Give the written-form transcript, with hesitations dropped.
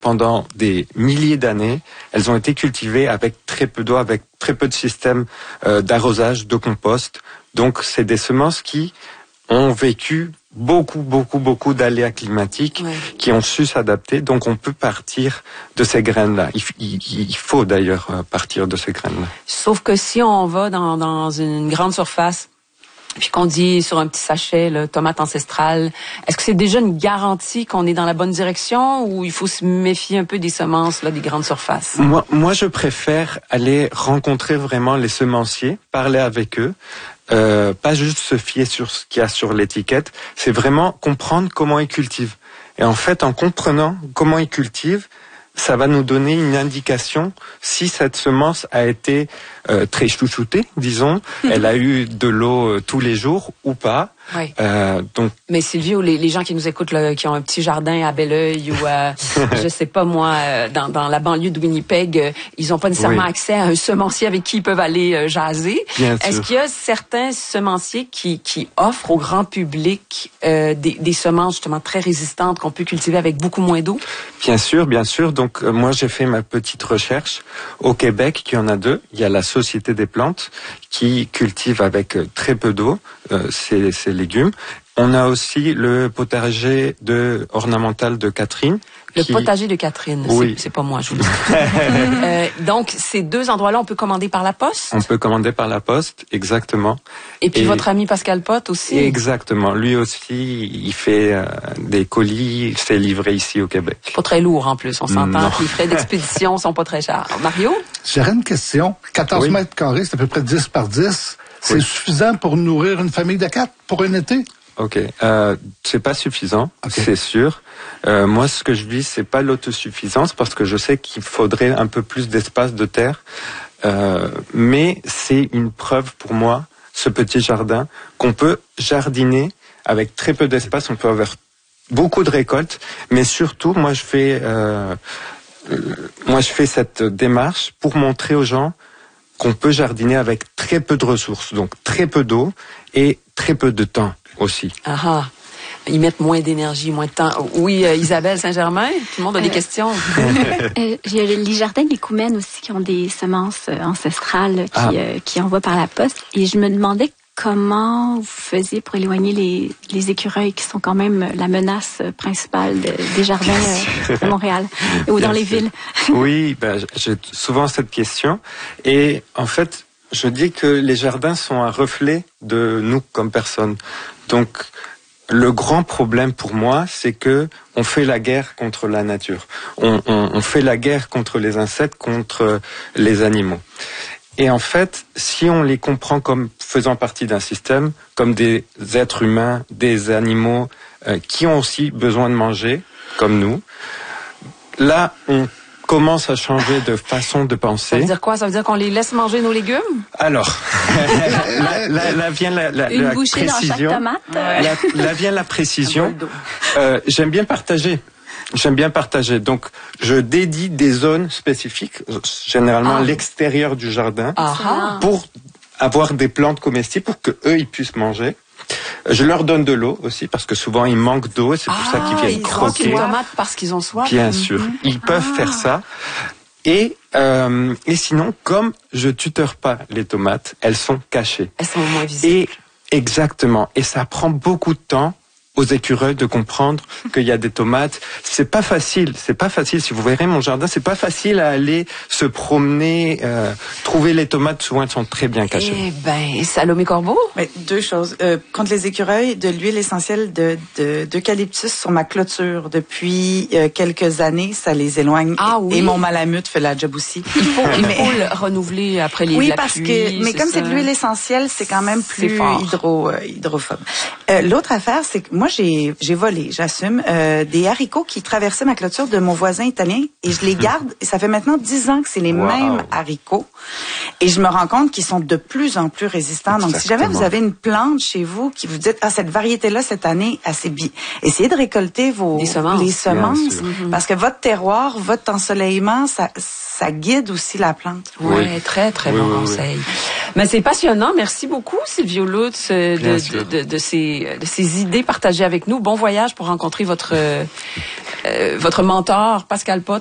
pendant des milliers d'années, elles ont été cultivées avec très peu d'eau, avec très peu de systèmes d'arrosage, de compost. Donc, c'est des semences qui ont vécu beaucoup d'aléas climatiques, qui ont su s'adapter. Donc, on peut partir de ces graines-là. Il faut d'ailleurs partir de ces graines-là. Sauf que si on va dans une grande surface, puis qu'on dit sur un petit sachet, là, tomate ancestrale, est-ce que c'est déjà une garantie qu'on est dans la bonne direction ou il faut se méfier un peu des semences là, des grandes surfaces? Moi, je préfère aller rencontrer vraiment les semenciers, parler avec eux, pas juste se fier sur ce qu'il y a sur l'étiquette, c'est vraiment comprendre comment ils cultivent. Et en fait, en comprenant comment ils cultivent, ça va nous donner une indication si cette semence a été très chouchoutée, disons, elle a eu de l'eau tous les jours ou pas. Oui. Donc. Mais Sylvie, ou les gens qui nous écoutent, là, qui ont un petit jardin à Belleuil ou je sais pas moi, dans la banlieue de Winnipeg, ils n'ont pas nécessairement accès à un semencier avec qui ils peuvent aller jaser. Est-ce qu'il y a certains semenciers qui offrent au grand public des semences justement très résistantes qu'on peut cultiver avec beaucoup moins d'eau? Bien sûr. Donc moi j'ai fait ma petite recherche au Québec, qu'il y en a deux. Il y a la Société des plantes qui cultive avec très peu d'eau ces légumes. On a aussi le potager ornemental de Catherine. Le potager de Catherine, c'est pas moi, je vous le dis. Donc, ces deux endroits-là, on peut commander par la poste? On peut commander par la poste, exactement. Et puis votre ami Pascal Pot aussi? Exactement. Lui aussi, il fait des colis, c'est livré ici au Québec. C'est pas très lourd en plus, on s'entend. Les frais d'expédition sont pas très chers. Mario? J'aurais une question. 14 mètres carrés, c'est à peu près 10 par 10. C'est suffisant pour nourrir une famille de 4 pour un été? Ok, c'est pas suffisant, c'est sûr. Moi, ce que je vis, c'est pas l'autosuffisance parce que je sais qu'il faudrait un peu plus d'espace de terre. Mais c'est une preuve pour moi, ce petit jardin, qu'on peut jardiner avec très peu d'espace. On peut avoir beaucoup de récoltes, mais surtout, moi, je fais cette démarche pour montrer aux gens qu'on peut jardiner avec très peu de ressources, donc très peu d'eau et très peu de temps aussi. Ah, ils mettent moins d'énergie, moins de temps. Oui, Isabelle Saint-Germain, tout le monde a des questions. Il y a les jardins des Coumènes aussi qui ont des semences ancestrales qui envoient par la poste. Et je me demandais comment vous faisiez pour éloigner les écureuils qui sont quand même la menace principale des jardins de Montréal ou dans les villes. Oui, j'ai souvent cette question. Et en fait, je dis que les jardins sont un reflet de nous comme personnes. Donc, le grand problème pour moi, c'est que on fait la guerre contre la nature. On fait la guerre contre les insectes, contre les animaux. Et en fait, si on les comprend comme faisant partie d'un système, comme des êtres humains, des animaux qui ont aussi besoin de manger, comme nous, là, on commence à changer de façon de penser. Ça veut dire quoi? Ça veut dire qu'on les laisse manger nos légumes? Alors, là vient la bouchée précision. Dans chaque tomate. Là vient la précision. J'aime bien partager. Donc, je dédie des zones spécifiques, généralement à l'extérieur du jardin, pour avoir des plantes comestibles pour que eux ils puissent manger. Je leur donne de l'eau aussi parce que souvent ils manquent d'eau et c'est pour ça qu'ils viennent croquer. Ils tomates parce qu'ils ont soif. Bien sûr, ils peuvent faire ça. Et sinon, comme je tuteur pas les tomates, elles sont cachées. Elles sont moins visibles. Et exactement. Et ça prend beaucoup de temps aux écureuils de comprendre qu'il y a des tomates. C'est pas facile. Si vous verrez mon jardin, c'est pas facile à aller se promener, trouver les tomates. Souvent, elles sont très bien cachées. Eh ben, Salomé Corbeau? Mais deux choses. Contre les écureuils, de l'huile essentielle d'eucalyptus sur ma clôture depuis quelques années, ça les éloigne. Ah oui. Et mon malamute fait la job aussi. Il faut le renouveler après la pluie. Oui, parce que, mais comme c'est de l'huile essentielle, c'est quand même plus hydrophobe. L'autre affaire, c'est que moi, j'ai volé, j'assume, des haricots qui traversaient ma clôture de mon voisin italien et je les garde. Et ça fait maintenant 10 ans que c'est les mêmes haricots. Et je me rends compte qu'ils sont de plus en plus résistants. Donc, si jamais vous avez une plante chez vous qui vous dites, cette variété-là, cette année, essayez de récolter les semences. Parce que votre terroir, votre ensoleillement, ça guide aussi la plante. Oui, très, très bon conseil. Mais c'est passionnant. Merci beaucoup, Sylvie Lutz, de ces idées partagées avec nous. Bon voyage pour rencontrer votre votre mentor, Pascal Pot,